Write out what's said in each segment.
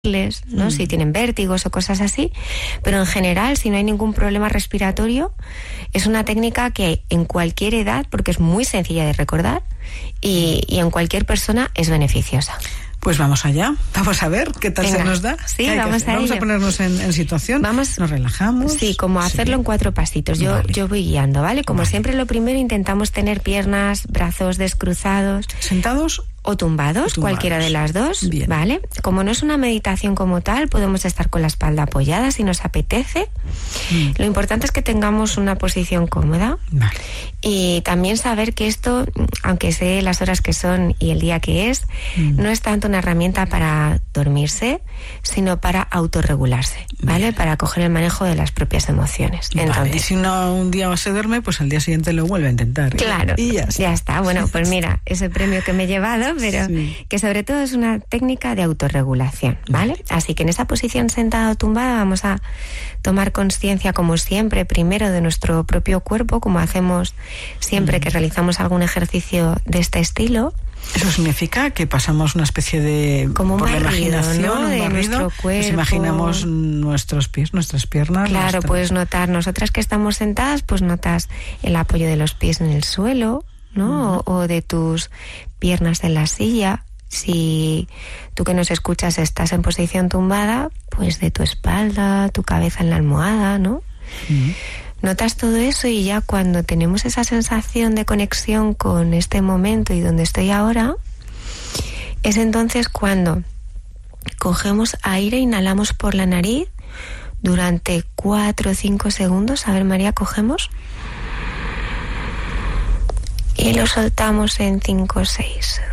¿no? Si tienen vértigos o cosas así, pero en general, si no hay ningún problema respiratorio, es una técnica que en cualquier edad, porque es muy sencilla de recordar y en cualquier persona es beneficiosa. Pues vamos allá, vamos a ver qué tal se nos da. Sí, vamos a ponernos en situación, nos relajamos. Sí, como hacerlo en 4 pasitos. Yo voy guiando, ¿vale? Como siempre, lo primero intentamos tener piernas, brazos descruzados. ¿Sentados? O tumbados, cualquiera de las dos. Bien. ¿Vale? Como no es una meditación como tal, podemos estar con la espalda apoyada si nos apetece. Lo importante es que tengamos una posición cómoda. Vale. Y también saber que esto, aunque sé las horas que son y el día que es, no es tanto una herramienta para dormirse, sino para autorregularse, ¿vale? Bien. Para coger el manejo de las propias emociones. Entonces, vale. Y si uno un día se duerme, pues al día siguiente lo vuelve a intentar. Claro. Y ya está. Bueno, pues mira, ese premio que me he llevado, pero que sobre todo es una técnica de autorregulación, ¿vale? Así que en esa posición sentada o tumbada vamos a tomar conciencia, como siempre, primero de nuestro propio cuerpo, como hacemos siempre que realizamos algún ejercicio de este estilo. Eso significa que pasamos una especie de... Como un barrido, imaginación, ¿no? De nuestro cuerpo. Nos imaginamos nuestros pies, nuestras piernas. Claro, puedes notar, nosotras que estamos sentadas, pues notas el apoyo de los pies en el suelo, ¿no? O de tus piernas en la silla. Si tú que nos escuchas estás en posición tumbada, pues de tu espalda, tu cabeza en la almohada, ¿no? Notas todo eso y ya cuando tenemos esa sensación de conexión con este momento y donde estoy ahora, es entonces cuando cogemos aire, inhalamos por la nariz durante 4 o 5 segundos. A ver, María, cogemos. Y lo soltamos en 5 o 6.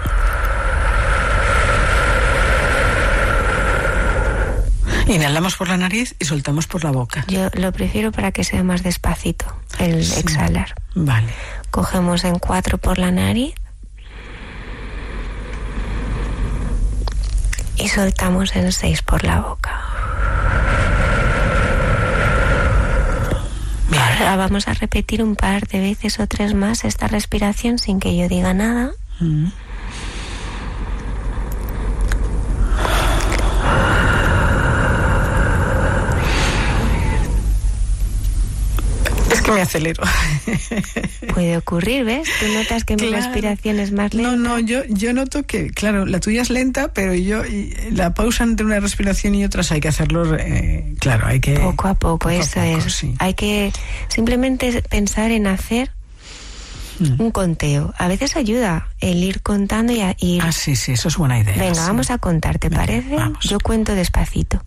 Inhalamos por la nariz y soltamos por la boca. Yo lo prefiero para que sea más despacito el exhalar. Vale. Cogemos en 4 por la nariz y soltamos en 6 por la boca. Bien. Ahora vamos a repetir un par de veces o 3 más esta respiración sin que yo diga nada. Que me acelero. Puede ocurrir, ¿ves? Tú notas que mi respiración es más lenta. No, yo noto que, claro, la tuya es lenta, pero la pausa entre una respiración y otras hay que hacerlo, claro, hay que... Poco a poco, eso es. Sí. Hay que simplemente pensar en hacer un conteo. A veces ayuda el ir contando y ir... sí, eso es buena idea. Venga, vamos a contar, ¿te parece? Vamos. Yo cuento despacito.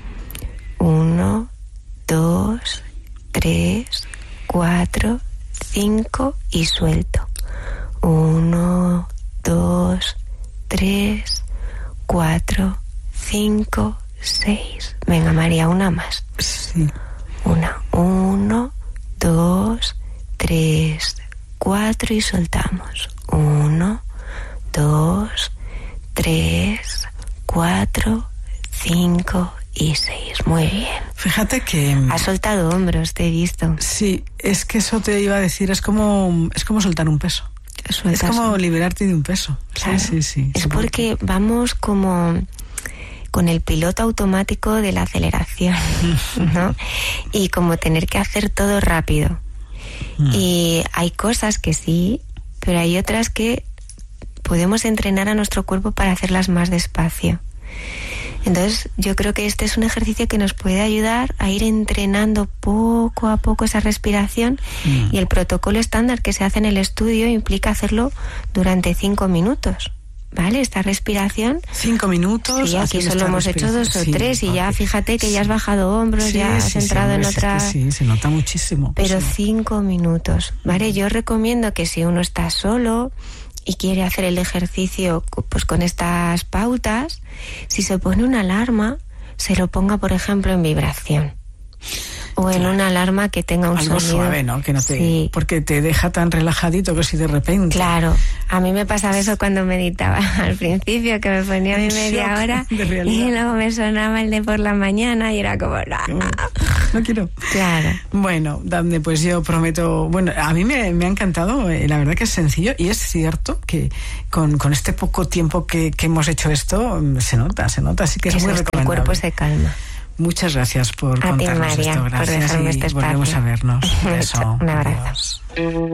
1, 2, 3... 4, 5 y suelto. 1, 2, 3, 4, 5, 6. Venga, María, una más. Sí. 1, 2, 3, 4 y soltamos. 1, 2, 3, 4, 5 y 6. Muy bien. Fíjate que... Has soltado hombros, te he visto. Sí, es que eso te iba a decir, es como soltar un peso. Es como liberarte de un peso. Claro. Sí. Es porque vamos como con el piloto automático de la aceleración, ¿no? Y como tener que hacer todo rápido. Y hay cosas que sí, pero hay otras que podemos entrenar a nuestro cuerpo para hacerlas más despacio. Entonces, yo creo que este es un ejercicio que nos puede ayudar a ir entrenando poco a poco esa respiración y el protocolo estándar que se hace en el estudio implica hacerlo durante 5 minutos, ¿vale? Esta respiración... 5 minutos... Sí, aquí solo hemos hecho 2 o 3 y ya fíjate que ya has bajado hombros, ya has entrado en otra... Sí, se nota muchísimo. Pero 5 minutos, ¿vale? Yo recomiendo que si uno está solo y quiere hacer el ejercicio pues con estas pautas, si se pone una alarma, se lo ponga, por ejemplo, en vibración. O en una alarma que tenga un algo sonido suave, ¿no? Que no te, porque te deja tan relajadito que si de repente... Claro, a mí me pasaba eso cuando meditaba al principio, que me ponía mi media hora y luego me sonaba el de por la mañana y era como... no quiero. Claro. Bueno, Dafne, pues yo prometo, bueno, a mí me ha encantado, la verdad que es sencillo y es cierto que con este poco tiempo que hemos hecho esto, se nota, así que es muy recomendable. El cuerpo se calma. Muchas gracias por contarnos María, esto, gracias por dejarme y este espacio. volvemos a vernos. Un beso. Un abrazo. Adiós.